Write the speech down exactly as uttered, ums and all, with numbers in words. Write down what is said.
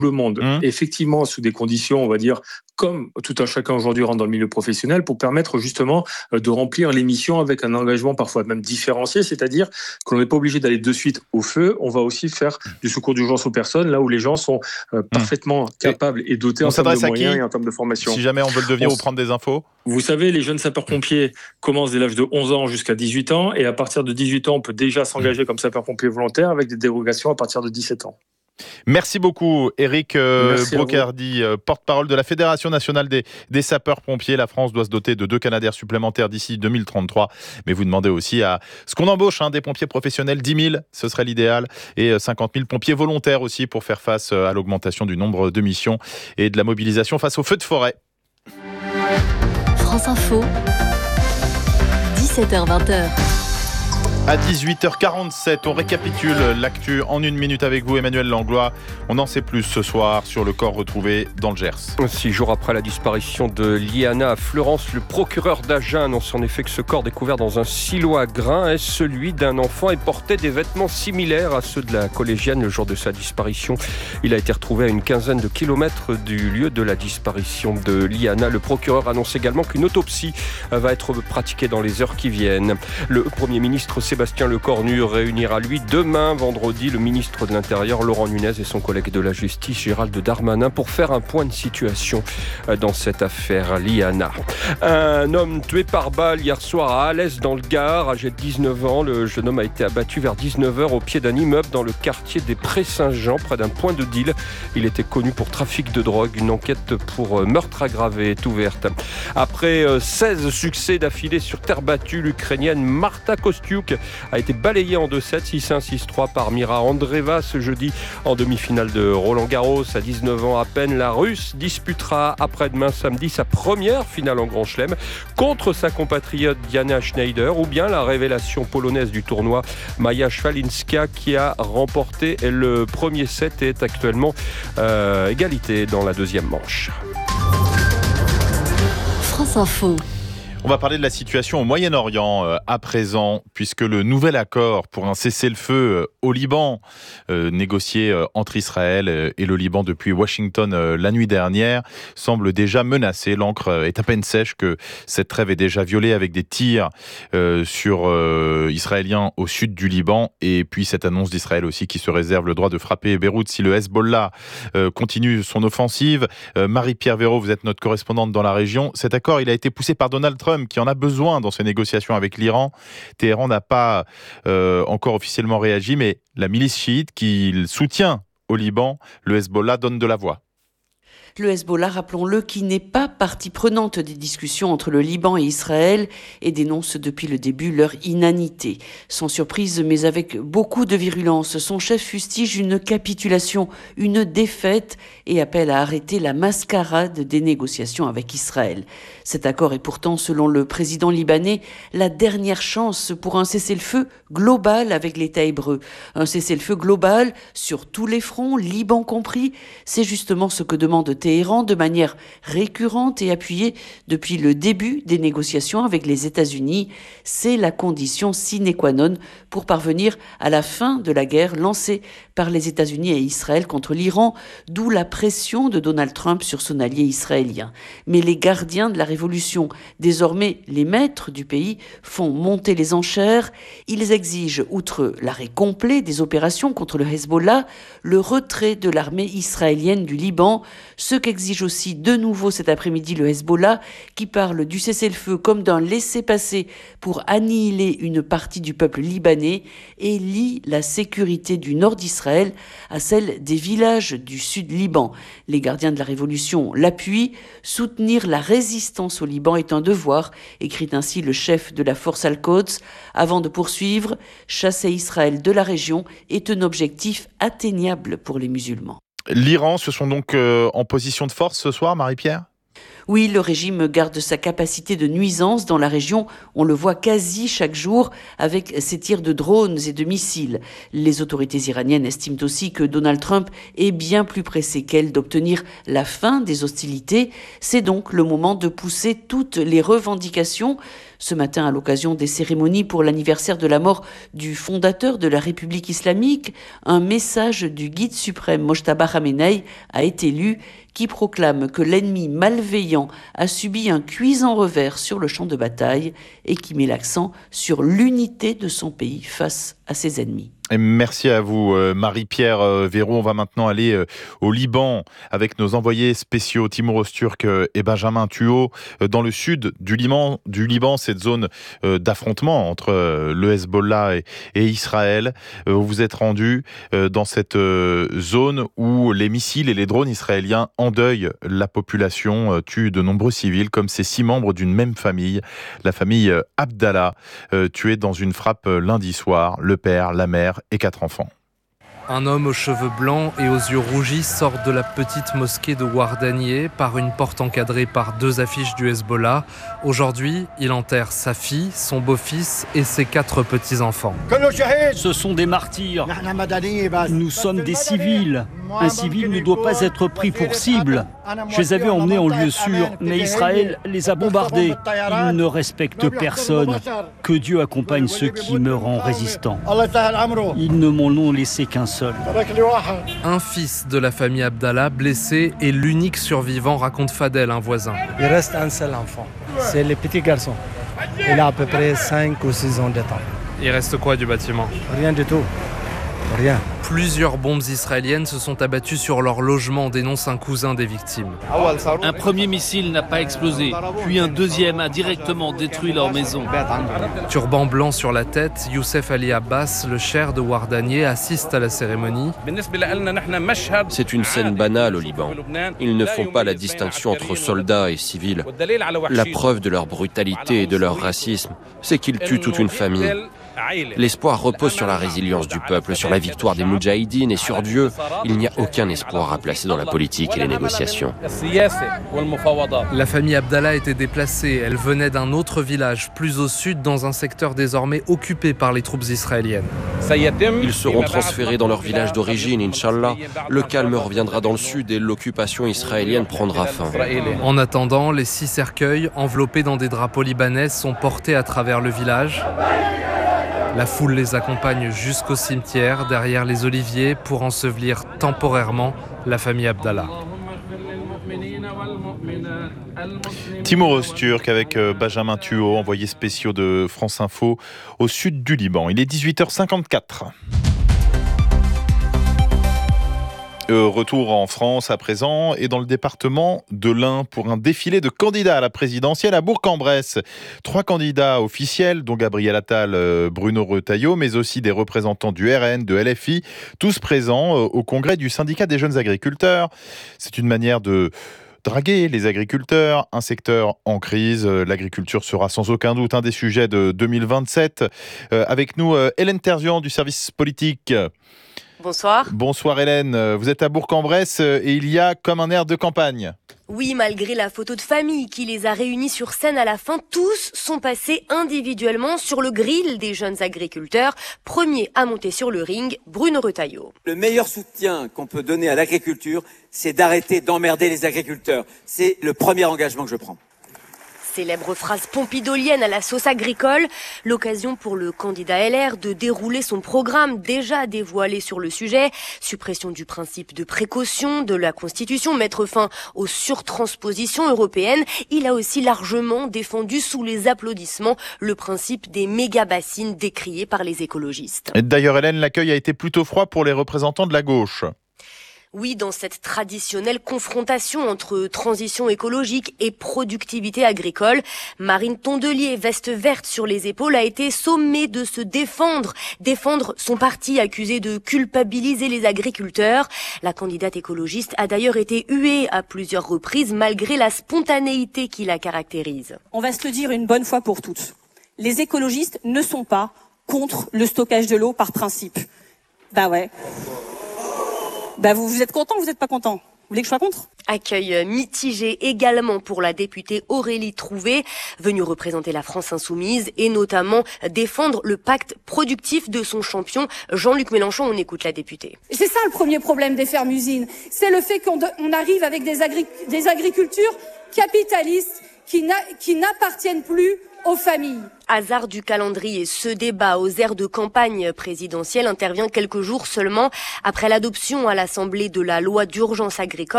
le monde, mmh. effectivement sous des conditions, on va dire, comme tout un chacun aujourd'hui rentre dans le milieu professionnel, pour permettre justement de remplir les missions avec un engagement parfois même différencié, c'est-à-dire que l'on n'est pas obligé d'aller de suite au feu, on va aussi faire du secours d'urgence aux personnes, là où les gens sont euh, parfaitement mmh. capables et dotés on en termes de moyens qui et en termes de formation. Si jamais on veut le devenir on ou prendre des infos. Vous savez, les jeunes sapeurs-pompiers commencent dès l'âge de onze ans jusqu'à dix-huit ans, et à partir de dix-huit ans, on peut déjà s'engager mmh. comme sapeur-pompier volontaire avec des dérogations à partir de dix-sept ans. Merci beaucoup, Éric euh, Brocardi, euh, porte-parole de la Fédération nationale des, des sapeurs-pompiers. La France doit se doter de deux Canadair supplémentaires d'ici deux mille trente-trois. Mais vous demandez aussi à ce qu'on embauche hein, des pompiers professionnels, dix mille, ce serait l'idéal, et cinquante mille pompiers volontaires aussi pour faire face à l'augmentation du nombre de missions et de la mobilisation face aux feux de forêt. France Info, dix-sept heures vingt. À dix-huit heures quarante-sept, on récapitule l'actu en une minute avec vous, Emmanuel Langlois. On en sait plus ce soir sur le corps retrouvé dans le Gers. Six jours après la disparition de Liana à Fleurance, le procureur d'Agen annonce en effet que ce corps découvert dans un silo à grains est celui d'un enfant et portait des vêtements similaires à ceux de la collégienne le jour de sa disparition. Il a été retrouvé à une quinzaine de kilomètres du lieu de la disparition de Liana. Le procureur annonce également qu'une autopsie va être pratiquée dans les heures qui viennent. Le Premier ministre Sébastien Lecornu réunira lui demain vendredi le ministre de l'Intérieur Laurent Nunez et son collègue de la Justice Gérald Darmanin pour faire un point de situation dans cette affaire Liana. Un homme tué par balle hier soir à Alès dans le Gard, âgé de dix-neuf ans. Le jeune homme a été abattu vers dix-neuf heures au pied d'un immeuble dans le quartier des Prés-Saint-Jean, près d'un point de deal. Il était connu pour trafic de drogue. Une enquête pour meurtre aggravé est ouverte. Après seize succès d'affilée sur terre battue, l'Ukrainienne Marta Kostyuk a été balayée en deux sept, six un, six trois par Mira Andreeva ce jeudi en demi-finale de Roland-Garros. À dix-neuf ans à peine, la Russe disputera après-demain samedi sa première finale en Grand Chelem contre sa compatriote Diana Schneider, ou bien la révélation polonaise du tournoi Maja Szwalinska qui a remporté le premier set et est actuellement euh, égalité dans la deuxième manche. France Info. On va parler de la situation au Moyen-Orient euh, à présent, puisque le nouvel accord pour un cessez-le-feu euh, au Liban, euh, négocié euh, entre Israël euh, et le Liban depuis Washington euh, la nuit dernière, semble déjà menacé. L'encre euh, est à peine sèche que cette trêve est déjà violée avec des tirs euh, sur euh, Israéliens au sud du Liban, et puis cette annonce d'Israël aussi qui se réserve le droit de frapper Beyrouth si le Hezbollah euh, continue son offensive. Euh, Marie-Pierre Véraud, vous êtes notre correspondante dans la région. Cet accord, il a été poussé par Donald Trump, qui en a besoin dans ses négociations avec l'Iran. Téhéran n'a pas euh, encore officiellement réagi, mais la milice chiite qui soutient au Liban, le Hezbollah, donne de la voix. Le Hezbollah, rappelons-le, qui n'est pas partie prenante des discussions entre le Liban et Israël et dénonce depuis le début leur inanité. Sans surprise, mais avec beaucoup de virulence, son chef fustige une capitulation, une défaite et appelle à arrêter la mascarade des négociations avec Israël. Cet accord est pourtant, selon le président libanais, la dernière chance pour un cessez-le-feu global avec l'État hébreu. Un cessez-le-feu global sur tous les fronts, Liban compris, c'est justement ce que demande Téhéran de manière récurrente et appuyée depuis le début des négociations avec les États-Unis. C'est la condition sine qua non pour parvenir à la fin de la guerre lancée par les États-Unis et Israël contre l'Iran, d'où la pression de Donald Trump sur son allié israélien. Mais les gardiens de la révolution, désormais les maîtres du pays, font monter les enchères. Ils exigent, outre l'arrêt complet des opérations contre le Hezbollah, le retrait de l'armée israélienne du Liban, ce qu'exige aussi de nouveau cet après-midi le Hezbollah, qui parle du cessez-le-feu comme d'un laissez-passer pour annihiler une partie du peuple libanais et lie la sécurité du nord d'Israël à celle des villages du sud Liban. Les gardiens de la révolution l'appuient. Soutenir la résistance au Liban est un devoir, écrit ainsi le chef de la force Al-Quds, avant de poursuivre. Chasser Israël de la région est un objectif atteignable pour les musulmans. L'Iran, ce sont donc euh, en position de force ce soir, Marie-Pierre ? Oui, le régime garde sa capacité de nuisance dans la région. On le voit quasi chaque jour avec ses tirs de drones et de missiles. Les autorités iraniennes estiment aussi que Donald Trump est bien plus pressé qu'elle d'obtenir la fin des hostilités. C'est donc le moment de pousser toutes les revendications. Ce matin, à l'occasion des cérémonies pour l'anniversaire de la mort du fondateur de la République islamique, un message du guide suprême Mojtaba Khamenei a été lu qui proclame que l'ennemi malveillant a subi un cuisant revers sur le champ de bataille et qui met l'accent sur l'unité de son pays face à ses ennemis. Et merci à vous, Marie-Pierre Véraud. On va maintenant aller au Liban avec nos envoyés spéciaux Timur Öztürk et Benjamin Thuot. Dans le sud du Liban, du Liban, cette zone d'affrontement entre le Hezbollah et, et Israël. Vous vous êtes rendu dans cette zone où les missiles et les drones israéliens endeuillent la population, tuent de nombreux civils, comme ces six membres d'une même famille, la famille Abdallah, tuée dans une frappe lundi soir. Le père, la mère et quatre enfants. Un homme aux cheveux blancs et aux yeux rougis sort de la petite mosquée de Ouardanieh par une porte encadrée par deux affiches du Hezbollah. Aujourd'hui, il enterre sa fille, son beau-fils et ses quatre petits-enfants. Ce sont des martyrs. Nous sommes des civils. Un civil ne doit pas être pris pour cible. Je les avais emmenés en lieu sûr, mais Israël les a bombardés. Ils ne respectent personne. Que Dieu accompagne ceux qui meurent en résistant. Ils ne m'en ont laissé qu'un seul. Un fils de la famille Abdallah, blessé, et l'unique survivant, raconte Fadel, un voisin. Il reste un seul enfant. C'est le petit garçon. Il a à peu près cinq ou six ans de temps. Il reste quoi du bâtiment ? Rien du tout. Rien. Plusieurs bombes israéliennes se sont abattues sur leur logement, dénonce un cousin des victimes. Un premier missile n'a pas explosé, puis un deuxième a directement détruit leur maison. Turban blanc sur la tête, Youssef Ali Abbas, le cher de Ouardanieh, assiste à la cérémonie. C'est une scène banale au Liban. Ils ne font pas la distinction entre soldats et civils. La preuve de leur brutalité et de leur racisme, c'est qu'ils tuent toute une famille. L'espoir repose sur la résilience du peuple, sur la victoire des Moudjahidines et sur Dieu. Il n'y a aucun espoir à placer dans la politique et les négociations. La famille Abdallah était déplacée. Elle venait d'un autre village, plus au sud, dans un secteur désormais occupé par les troupes israéliennes. Ils seront transférés dans leur village d'origine, Inch'Allah. Le calme reviendra dans le sud et l'occupation israélienne prendra fin. En attendant, les six cercueils, enveloppés dans des drapeaux libanais, sont portés à travers le village. La foule les accompagne jusqu'au cimetière, derrière les oliviers, pour ensevelir temporairement la famille Abdallah. Timur Öztürk avec Benjamin Thuot, envoyé spéciaux de France Info au sud du Liban. Il est dix-huit heures cinquante-quatre. Retour en France à présent et dans le département de l'Ain pour un défilé de candidats à la présidentielle à Bourg-en-Bresse. Trois candidats officiels, dont Gabriel Attal, Bruno Retailleau, mais aussi des représentants du R N, de L F I, tous présents au congrès du syndicat des jeunes agriculteurs. C'est une manière de draguer les agriculteurs, un secteur en crise. L'agriculture sera sans aucun doute un des sujets de deux mille vingt-sept. Euh, avec nous, Hélène Terzian du service politique. Bonsoir. Bonsoir Hélène, vous êtes à Bourg-en-Bresse et il y a comme un air de campagne. Oui, malgré la photo de famille qui les a réunis sur scène à la fin, tous sont passés individuellement sur le grill des jeunes agriculteurs. Premier à monter sur le ring, Bruno Retailleau. Le meilleur soutien qu'on peut donner à l'agriculture, c'est d'arrêter d'emmerder les agriculteurs. C'est le premier engagement que je prends. Célèbre phrase pompidolienne à la sauce agricole, l'occasion pour le candidat L R de dérouler son programme déjà dévoilé sur le sujet. Suppression du principe de précaution de la Constitution, mettre fin aux surtranspositions européennes. Il a aussi largement défendu sous les applaudissements le principe des méga-bassines décrié par les écologistes. Et d'ailleurs Hélène, l'accueil a été plutôt froid pour les représentants de la gauche. Oui, dans cette traditionnelle confrontation entre transition écologique et productivité agricole, Marine Tondelier, veste verte sur les épaules, a été sommée de se défendre, défendre son parti accusé de culpabiliser les agriculteurs. La candidate écologiste a d'ailleurs été huée à plusieurs reprises malgré la spontanéité qui la caractérise. On va se le dire une bonne fois pour toutes. Les écologistes ne sont pas contre le stockage de l'eau par principe. Bah ouais. Bah vous, vous êtes content ou vous n'êtes pas content ? Vous voulez que je sois contre ? Accueil mitigé également pour la députée Aurélie Trouvé, venue représenter la France insoumise et notamment défendre le pacte productif de son champion Jean-Luc Mélenchon. On écoute la députée. Et c'est ça le premier problème des fermes-usines, c'est le fait qu'on on arrive avec des, agri- des agricultures capitalistes qui, n'a- qui n'appartiennent plus aux familles. Hasard du calendrier, ce débat aux airs de campagne présidentielle intervient quelques jours seulement après l'adoption à l'Assemblée de la loi d'urgence agricole.